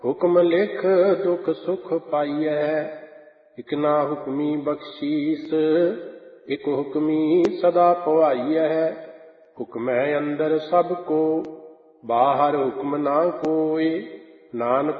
ਹੁਕਮ ਲਿਖ ਦੁਖ ਸੁਖ ਪਾਈਐ, ਇਕ ਨਾ ਹੁਕਮੀ ਬਖਸ਼ੀਸ, ਇਕ ਹੁਕਮੀ ਸਦਾ ਪਵਾਈਐ। ਹੁਕਮੈ ਅੰਦਰ ਸਭ ਕੋ, ਬਾਹਰ ਹੁਕਮ ਨਾ ਕੋਇ, ਨਾਨਕ